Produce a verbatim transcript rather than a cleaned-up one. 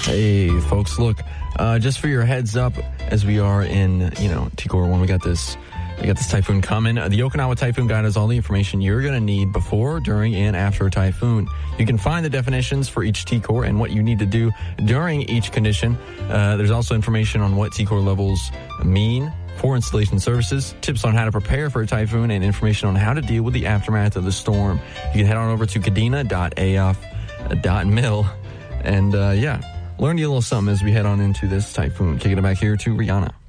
Hey, folks, look, uh, just for your heads up, as we are in, you know, T Core one, we got this, we got this typhoon coming. Uh, the Okinawa Typhoon Guide has all the information you're going to need before, during, and after a typhoon. You can find the definitions for each T Core and what you need to do during each condition. Uh, there's also information on what T Core levels mean for installation services, tips on how to prepare for a typhoon, and information on how to deal with the aftermath of the storm. You can head on over to kadena dot a f dot mil and, uh, yeah, learn you a little something as we head on into this typhoon. Kicking it back here to Rihanna.